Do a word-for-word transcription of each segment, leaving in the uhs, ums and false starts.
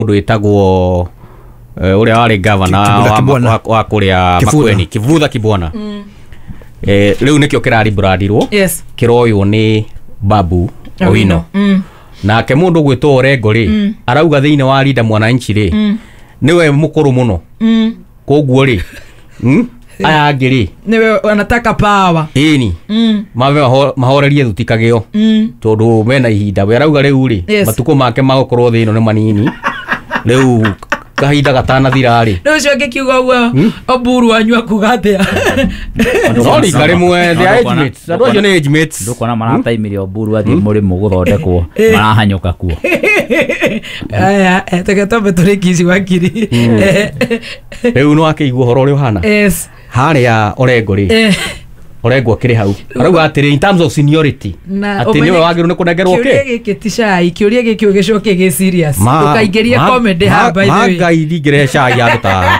mundu etagwo uria wari governor wa kuria Makueni Kivutha Kibwana eh riu nikio kirari bradirwo kiroyo ni Babu Owino na ke mundu gwitwo Orengo ri arauga thiine wa Linda Mwananchi ri niwe mukuru muno koguo ri aya ngiri niwe anataka power ini mave mahorerie thutikagio tondu mena ihinda we arauga riu ri matuko make magokorwo thino ni manini riu kahinda gatana thirari no cio ngikiuga uguo Oburu anyua kugathia sorry kare mwe the age mates ado yo age mates ndukona marataimire Oburu athi muri muguthondekwo marahanyuka kuo aya etegetombe turikici wakiri riu no akigwo horo ri hana yes haria Orengo ri Orengo kiri hau arauga atiri in terms of seniority ati niwe wagiru ni kunengerwo ke kiuria giki tishai kiuria giki ugicoke ge serious ukaingeria comedy ha by the way manga iringire shai ya ta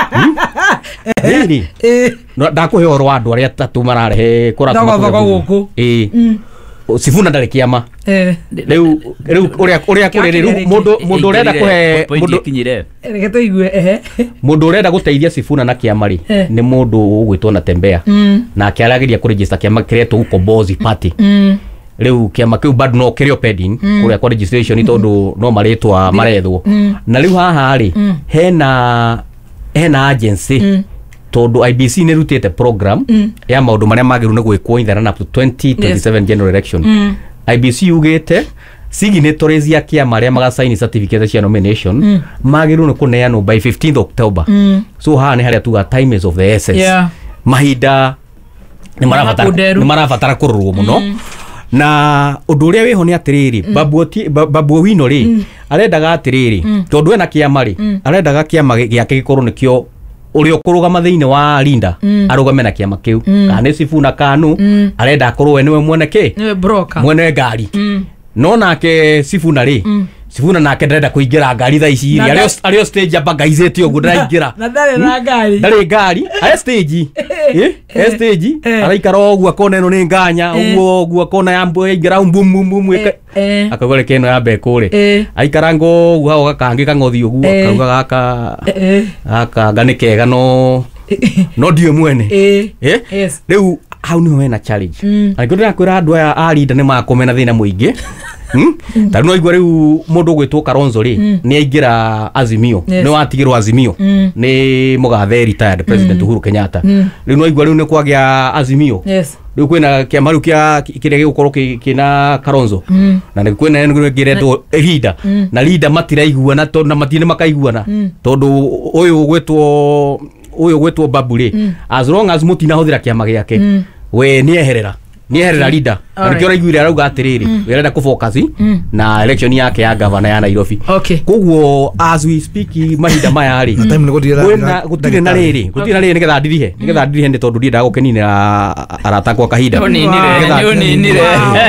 nini no ndakuhe oro andu aria tatu mararehe kuratuma guku eh Sifuna ndari kiama eh riu riu uria uria kuri riu mundu mundu urenda kuhe mundu kinyire reke tuigue ehe mundu urenda guteithia Sifuna na kiama ri ni mundu ugwitwo na Tembea na akiaragiria ku register kiama kireto ukombozi party riu kiama kiu bado no kirio pending kuria kwa registration tondu no maretwa marethwo na riu haha ri hena hena agency tondu I B C ni rutete program mm. ya maundu maria magiru ni gwikwo ithana up to twenty twenty-seven yes. general election mm. I B C ugete signatories ya kia maria maga sign certificate cia nomination mm. magiru ni kuneanwo by fifteenth October mm. so ha ni haria tuga time is of the essence yeah. mahinda ni marabatara ni marabatara kururwo muno mm. na undu uria wiho ni atiriri mm. babu Babu Owino ri mm. arendaga atiriri mm. tondu ena kiama ri mm. arendaga kiama giake gikorwo nikio uri okurugama thiine wa Linda mm. arugame na kiama kiu mm. kana Sifuna Kanu mm. arenda akorwo niwe mwene ki niwe broker mwene ngari mm. no nake Sifuna ri mm. Sifuna nake ndenda kuingira ngari tha ici ario ario stage abagaizete ugu ndaingira na ndare na ngari ndare ngari ayo stage eh stage araikara ogu akona eno ni nganya uguo ogu akona yambo ingira bum bum bum akagore keno ya bekure aikara ngo ogu hao gakangika ngothi ugu akauga gaka aka ganekega no no dio mwene eh riu hau ni wena challenge angikira kwira andu aya a Linda ni makomena thina muingi Hmm? Taru no igwa riu mundu gwitwo Kalonzo ri mm. ni aingira Azimio yes. ni watigirwo Azimio mm. ni mugathe retired president mm. Uhuru Kenyatta mm. riu no igwa riu ni kwagia Azimio yes. riu kwina kiama riu kia kiria gigukorwo kina Kalonzo mm. na ni kwina ni giretwo Linda mm. na Linda matiraiguana tondu na matine makaiguana mm. tondu uyu gwitwo uyu gwitwo Babu ri mm. as long as mutina huthira kiama giake mm. we ni eherera ni eherera Linda na nikio raiguire arauga atiriri mm. wirenda ku focus mm. na election yake ya governor ya Nairobi okay koguo as we speak mahinda maya ri time ni gutira wena gutire na riri gutire na riri nigetha ndirihe nigetha ndirihe ndi tondu ndienda gukeninira arata kwa kahinda ni ni ni ni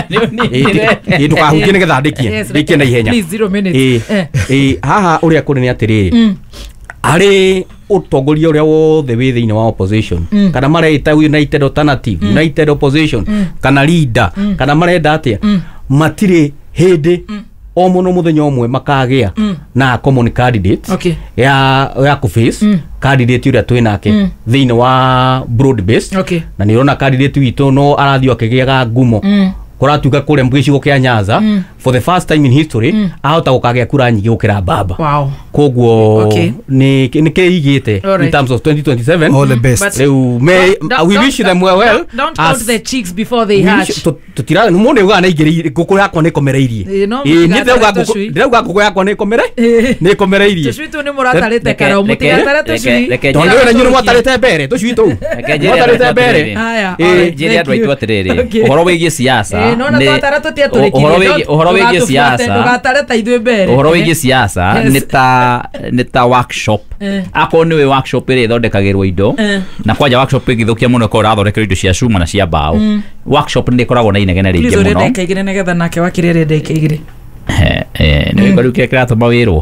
ni tukahukie nigetha ndikie ndikie na ihenya eh eh haha uria kuri ni atiriri ari utongoria uria wothe wi thiine wa opposition mm. kana mareta United Alternative mm. United Opposition mm. kana Linda mm. kana marenda atia mm. matire hindi mm. o muno muthenya omwe makagia mm. na common candidate okay. ya ya kuface mm. candidate uria twinake mm. thiine wa broad based okay. na ni rona candidate wito no arathio akigiaga ngumo mm. kuratuga kure mbwicigo kia Nyanza mm. for the first time in history mm. ahota gukagia kura nyingi gukira Baba wow koguo okay. ni ni keigite right. in terms of twenty twenty-seven all the best Leu, may, don't, we wish them well don't, don't count the cheeks before they hatch tutira no monde uga na igiri guku yakwa ni komereirie eh ni ndauga guku ndauga guku yakwa ni komere ni komereirie tushwitu ni muratarite kara umutigatara tushwi tondu na nyuru mwatarite mbere tushwitu mwatarite mbere haya jeri andu aitu atiriri uhoro wigie siasa no na twatara tutia turikire uhoro wigie siasa tugatarita ithu mbere uhoro wigie siasa ni ta ni ta workshop ako ni we workshop iri thondekagirwo indo na kwanja workshop igithukia muno ko rathondekirwo indo cia cuma na cia bao workshop ndi koragwo na inegene ringi muno ndizo rende kaigire negetha nake wakire rende kaigire eh eh ni ko rukire kira tuma wirwo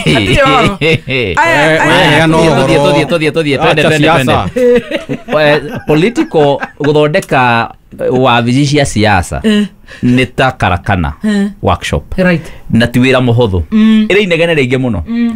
aya no todie todie todie todie twende twende twende political guthondeka wabici cia siasa nĩ ta karakana Eh. workshop Right. na ti wĩra mũhũthũ ĩrĩ inegene rĩingĩ mũno